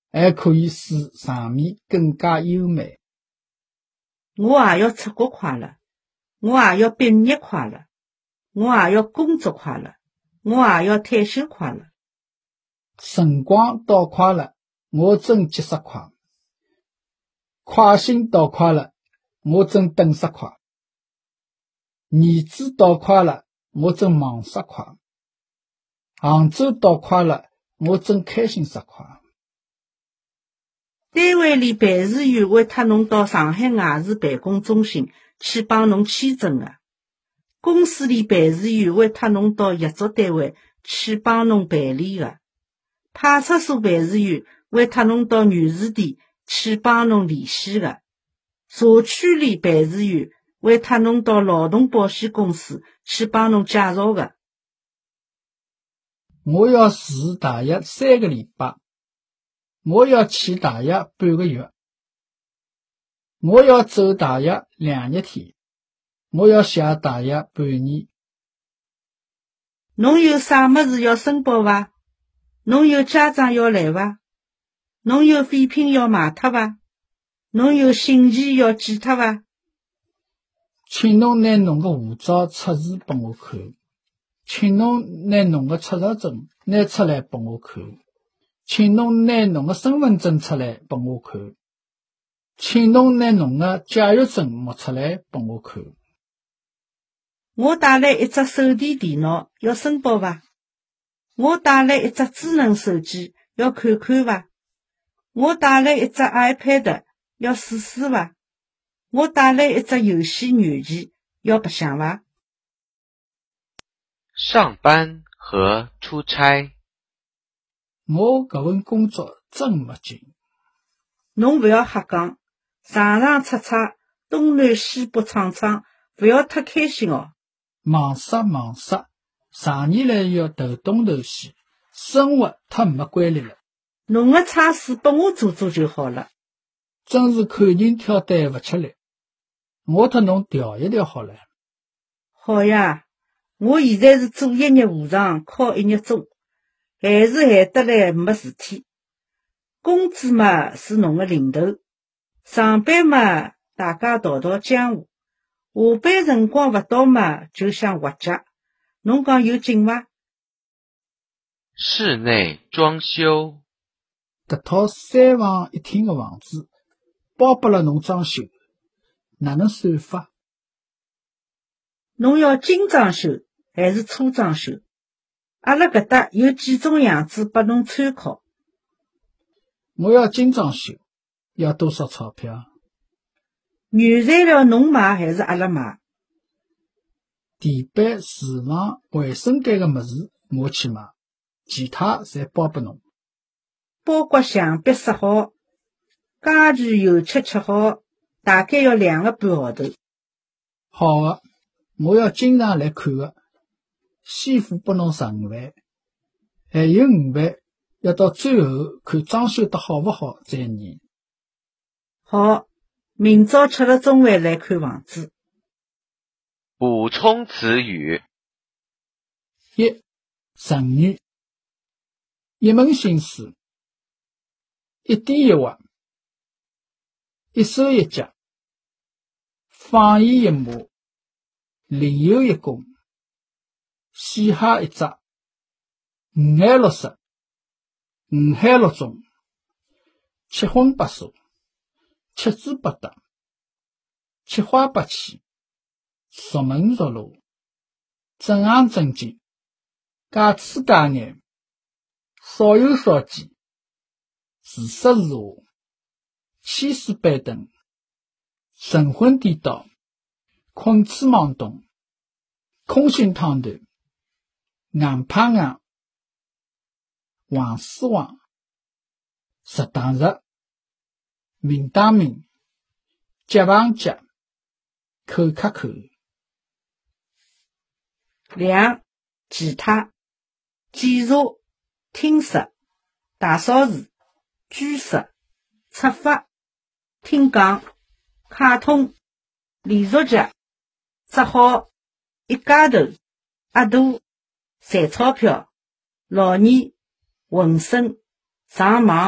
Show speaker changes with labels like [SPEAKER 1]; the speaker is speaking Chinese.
[SPEAKER 1] 还可以使场面更加优美。
[SPEAKER 2] 我也要出国快乐，我也要毕业快乐，我也要工作快乐，我也要退休快乐。
[SPEAKER 1] 辰光倒快了，我真急死快；快心倒快了，我真等死快；儿子倒快了，我真忙死快；杭州倒快了，我真开心死快。
[SPEAKER 2] 单位里办事员会特侬到上海外事办公中心去帮侬签证的，公司里办事员会特侬到合作单位去帮侬办理的，派出所办事员会特侬到原事店去帮侬联系的，社区里办事员会特侬到劳动保险公司去帮侬介绍的。
[SPEAKER 1] 我要住大约3个礼拜，我要去大约半个月，我要走大约2日天，我要写大约半年。
[SPEAKER 2] 侬有啥么子要申报伐？侬有家长要来伐？侬有废品要卖脱伐？侬有信件要寄脱伐？
[SPEAKER 1] 请侬拿侬个护照出示拨我看，请侬拿侬个出入证拿出来拨我看，请侬拿侬个身份证出来拨我看，请侬拿侬个驾驶证摸出来拨我看。
[SPEAKER 2] 我带来一只手提电脑要申报伐？我带来一只智能手机要看看伐？我带来一只 iPad 要试试伐？我带来一只游戏软件要白相伐？
[SPEAKER 3] 上班和出差。
[SPEAKER 1] 我搿份工作真没劲。
[SPEAKER 2] 侬勿要瞎讲，上上出差，东南西北闯闯，勿要太开心哦。
[SPEAKER 1] 忙死，上年来要头东头西，生活太没规律了。
[SPEAKER 2] 侬个差事拨我做做就好了。
[SPEAKER 1] 真是看人挑担勿吃力，我特侬调一调好了。
[SPEAKER 2] 好呀，我现在是做1日无偿，靠1日钟，还是闲得来没事体。工资嘛是侬个零头，上班嘛大家道道江湖，下班辰光勿到嘛就想回家。侬讲有劲伐？
[SPEAKER 3] 室内装修。
[SPEAKER 1] 搿套3房1厅个房子包拨了侬装修，哪能算法？
[SPEAKER 2] 侬要精装修还是粗装修？阿拉搿搭有几种样子拨侬参考。
[SPEAKER 1] 我要精装修，要多少钞票？
[SPEAKER 2] 原材料侬买还是阿拉买？
[SPEAKER 1] 地板、厨房、卫生间个物事我去买，其他侪包拨侬。
[SPEAKER 2] 包括墙壁刷好，家具油漆漆好，大概要2个半号头。
[SPEAKER 1] 好个，我要经常来看个。先付拨侬15万，还有5万要到最后看装修得好勿好再念。
[SPEAKER 2] 好，明朝吃了中饭来看房子。
[SPEAKER 3] 补充词语。
[SPEAKER 1] 1. 成语，一门心思，一点一画，一手一脚，放眼一马，另有一功，四海一只，五颜六色，五海六种，七荤八素，七嘴八舌，七花八气，熟门熟路，正行正经，假痴假眼，少有少见，是实是话，千丝板凳，神魂颠倒，困痴妄动，空心淌头，硬碰硬，黄是黄，实打实，明打明，结碰结，口克口。
[SPEAKER 2] 2. 其他，检查、听说、大扫除、居室、出发、听讲、卡通、连续剧、只好、一家头、额度、赚钞票、老年、浑身、上网。